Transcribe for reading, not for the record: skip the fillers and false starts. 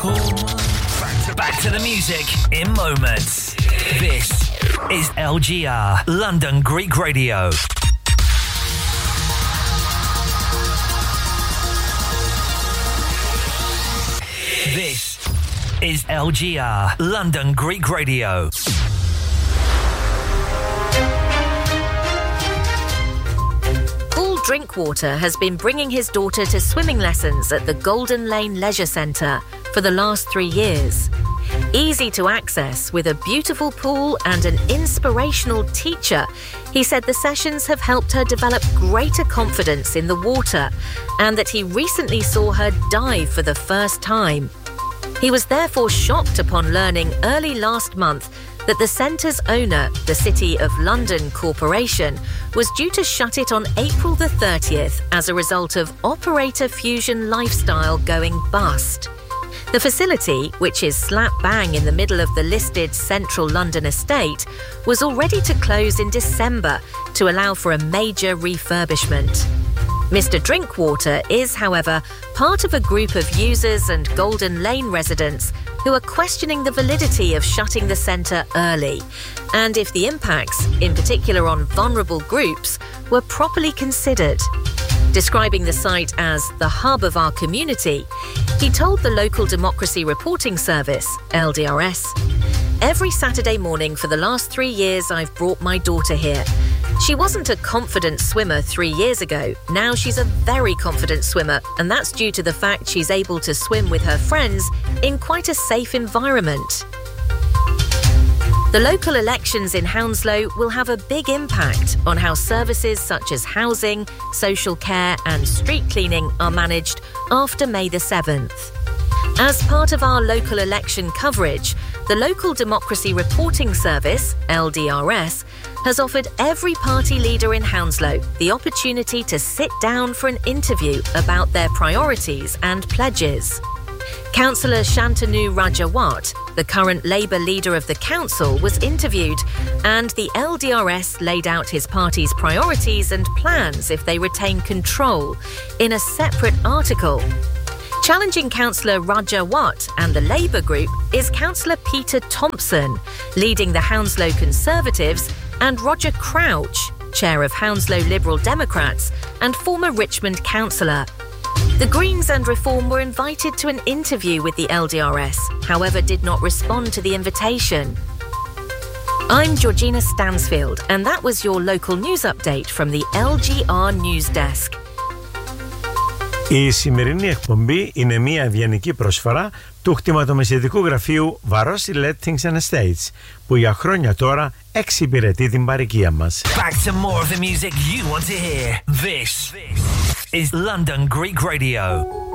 Back to the music in moments. This is LGR, London Greek Radio. This is LGR, London Greek Radio. Drinkwater has been bringing his daughter to swimming lessons at the Golden Lane Leisure Centre for the last 3 years. Easy to access with a beautiful pool and an inspirational teacher, he said the sessions have helped her develop greater confidence in the water and that he recently saw her dive for the first time. He was therefore shocked upon learning early last month that the centre's owner, the City of London Corporation, was due to shut it on April the 30th as a result of Operator Fusion Lifestyle going bust. The facility, which is slap bang in the middle of the listed central London estate, was already to close in December to allow for a major refurbishment. Mr. Drinkwater is, however, part of a group of users and Golden Lane residents who are questioning the validity of shutting the centre early, and if the impacts, in particular on vulnerable groups, were properly considered. Describing the site as the hub of our community, he told the Local Democracy Reporting Service, LDRS, "Every Saturday morning for the last 3 years I've brought my daughter here. She wasn't a confident swimmer 3 years ago. Now she's a very confident swimmer, and that's due to the fact she's able to swim with her friends in quite a safe environment." The local elections in Hounslow will have a big impact on how services such as housing, social care and street cleaning are managed after May the 7th. As part of our local election coverage, the Local Democracy Reporting Service, LDRS, has offered every party leader in Hounslow the opportunity to sit down for an interview about their priorities and pledges. Councillor Shantanu Rajawat, the current Labour leader of the council, was interviewed, and the LDRS laid out his party's priorities and plans if they retain control in a separate article. Challenging Councillor Rajawat and the Labour group is Councillor Peter Thompson, leading the Hounslow Conservatives, and Roger Crouch, chair of Hounslow Liberal Democrats and former Richmond councillor. The Greens and Reform were invited to an interview with the LDRS, however did not respond to the invitation. I'm Georgina Stansfield, and that was your local news update from the LGR News Desk. Η σημερινή εκπομπή είναι μια ευγενική προσφορά του κτηματομεσαιτικού γραφείου Varosi Lettings and Estates, που για χρόνια τώρα εξυπηρετεί την παροικία μας. Back to more of the music you want to hear. This is London Greek Radio.